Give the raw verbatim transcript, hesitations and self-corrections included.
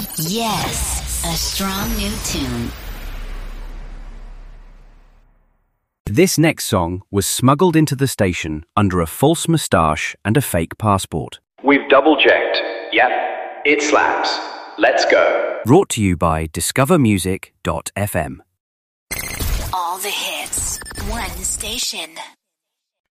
Yes, a strong new tune. This next song was smuggled into the station under a false moustache and a fake passport. We've double-checked. Yep, it slaps. Let's go. Brought to you by discover music dot f m. All the hits, one station.